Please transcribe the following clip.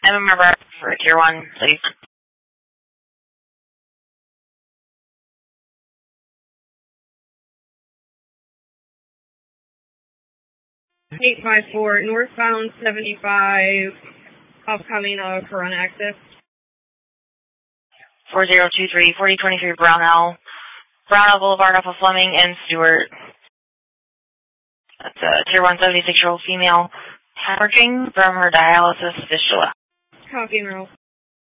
MMR for Tier 1, please. $854, northbound 75, upcoming Corona exit. 4023, 4023 Brownell Boulevard off of Fleming and Stewart. That's a Tier 1 76-year-old female hemorrhaging from her dialysis fistula. Copy, Emerald.